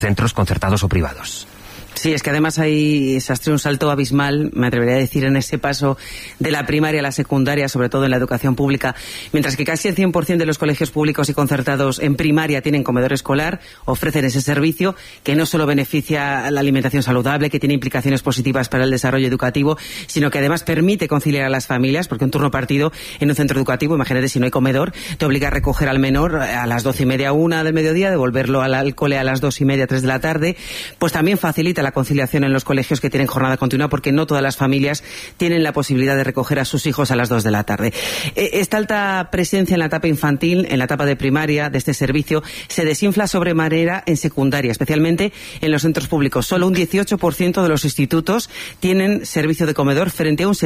centros concertados o privados. Sí, es que además hay un salto abismal, me atrevería a decir, en ese paso de la primaria a la secundaria, sobre todo en la educación pública. Mientras que casi el 100% de los colegios públicos y concertados en primaria tienen comedor escolar, ofrecen ese servicio que no solo beneficia la alimentación saludable, que tiene implicaciones positivas para el desarrollo educativo, sino que además permite conciliar a las familias, porque un turno partido en un centro educativo, imagínate si no hay comedor, te obliga a recoger al menor a las 12:30, 1 del mediodía, devolverlo al cole a las 2:30, 3 de la tarde, pues también facilita la conciliación en los colegios que tienen jornada continua, porque no todas las familias tienen la posibilidad de recoger a sus hijos a las 2 de la tarde. Esta alta presencia en la etapa infantil, en la etapa de primaria de este servicio, se desinfla sobremanera en secundaria, especialmente en los centros públicos. Solo un 18% de los institutos tienen servicio de comedor frente a un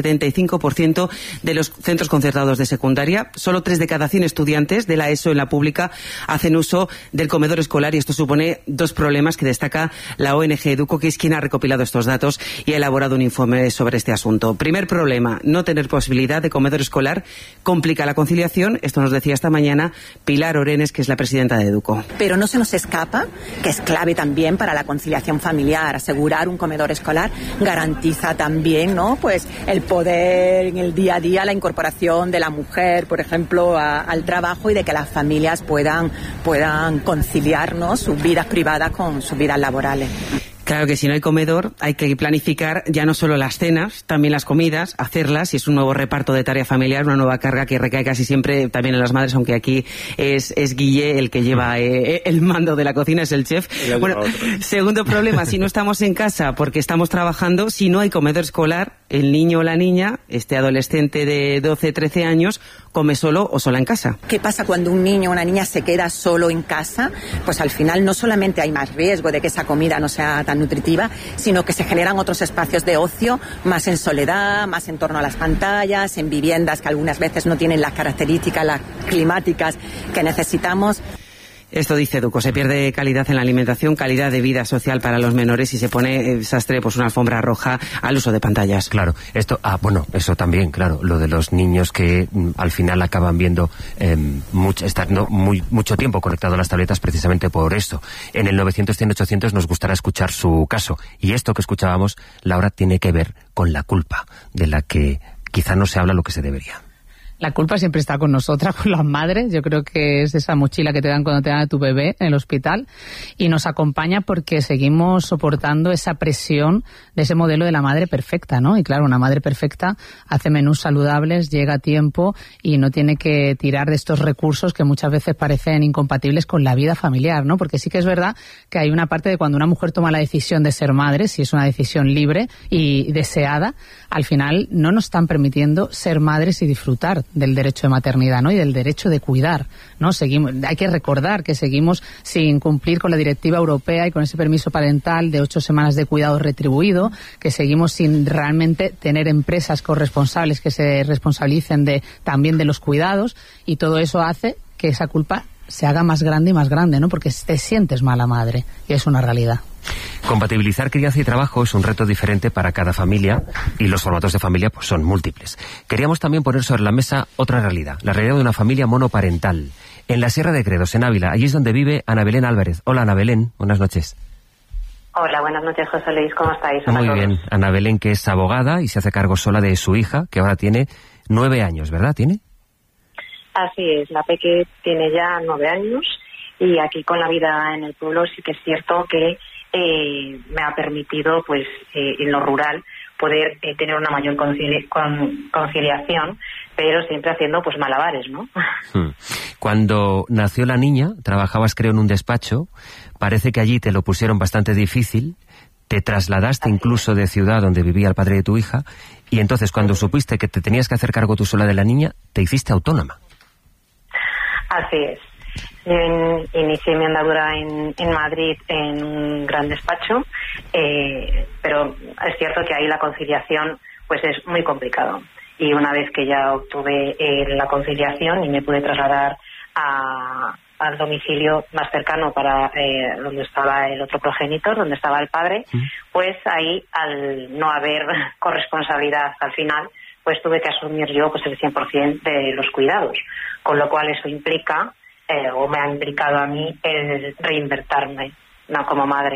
75% de los centros concertados de secundaria. Solo 3 de cada 100 estudiantes de la ESO en la pública hacen uso del comedor escolar, y esto supone 2 problemas que destaca la ONG Educo, que es quien ha recopilado estos datos y ha elaborado un informe sobre este asunto. Primer problema, no tener posibilidad de comedor escolar complica la conciliación. Esto nos decía esta mañana Pilar Orenes, que es la presidenta de Educo. Pero no se nos escapa que es clave también para la conciliación familiar. Asegurar un comedor escolar garantiza también, ¿no?, pues el poder en el día a día, la incorporación de la mujer, por ejemplo, al trabajo, y de que las familias puedan conciliar, ¿no?, sus vidas privadas con sus vidas laborales. Claro que si no hay comedor hay que planificar ya no solo las cenas, también las comidas, hacerlas, y es un nuevo reparto de tarea familiar, una nueva carga que recae casi siempre también en las madres, aunque aquí es Guille el que lleva el mando de la cocina, es el chef. Bueno, segundo problema, si no estamos en casa porque estamos trabajando, si no hay comedor escolar, el niño o la niña, este adolescente de 12, 13 años, come solo o sola en casa. ¿Qué pasa cuando un niño o una niña se queda solo en casa? Pues al final no solamente hay más riesgo de que esa comida no sea tan nutritiva, sino que se generan otros espacios de ocio, más en soledad, más en torno a las pantallas, en viviendas que algunas veces no tienen las características, las climáticas que necesitamos. Esto dice Educo, se pierde calidad en la alimentación, calidad de vida social para los menores, y se pone sastre, pues una alfombra roja al uso de pantallas. Claro, esto, bueno, eso también, claro, lo de los niños que al final acaban viendo estando mucho tiempo conectados a las tabletas precisamente por esto. En el 900-100-800 nos gustará escuchar su caso, y esto que escuchábamos, Laura, tiene que ver con la culpa, de la que quizá no se habla lo que se debería. La culpa siempre está con nosotras, con las madres. Yo creo que es esa mochila que te dan cuando te dan a tu bebé en el hospital, y nos acompaña porque seguimos soportando esa presión de ese modelo de la madre perfecta, ¿no? Y claro, una madre perfecta hace menús saludables, llega a tiempo y no tiene que tirar de estos recursos que muchas veces parecen incompatibles con la vida familiar, ¿no? Porque sí que es verdad que hay una parte de cuando una mujer toma la decisión de ser madre, si es una decisión libre y deseada, al final no nos están permitiendo ser madres y disfrutar del derecho de maternidad, ¿no?, y del derecho de cuidar, ¿no? Hay que recordar que seguimos sin cumplir con la directiva europea y con ese permiso parental de 8 semanas de cuidado retribuido, que seguimos sin realmente tener empresas corresponsables que se responsabilicen también de los cuidados, y todo eso hace que esa culpa se haga más grande y más grande, ¿no?, porque te sientes mala madre, y es una realidad. Compatibilizar crianza y trabajo es un reto diferente para cada familia, y los formatos de familia pues son múltiples. Queríamos también poner sobre la mesa otra realidad, la realidad de una familia monoparental. En la Sierra de Gredos, en Ávila, allí es donde vive Ana Belén Álvarez. Hola, Ana Belén, buenas noches. Hola, buenas noches, José Luis, ¿cómo estáis? Muy bien, Ana Belén, que es abogada y se hace cargo sola de su hija, que ahora tiene 9 años, ¿verdad? ¿Tiene? Así es, la Peque tiene ya 9 años, y aquí con la vida en el pueblo sí que es cierto que me ha permitido, pues, en lo rural, poder tener una mayor conciliación, pero siempre haciendo, pues, malabares, ¿no? Cuando nació la niña, trabajabas, creo, en un despacho. Parece que allí te lo pusieron bastante difícil. Te trasladaste incluso de ciudad donde vivía el padre de tu hija, y entonces cuando supiste que te tenías que hacer cargo tú sola de la niña, te hiciste autónoma. Así es. Inicié mi andadura en Madrid en un gran despacho, pero es cierto que ahí la conciliación pues es muy complicado. Y una vez que ya obtuve la conciliación y me pude trasladar al domicilio más cercano para donde estaba el otro progenitor, donde estaba el padre, pues ahí, al no haber corresponsabilidad al final, pues tuve que asumir yo pues el 100% de los cuidados, con lo cual eso implica o me ha implicado a mí el reinvertirme no como madre.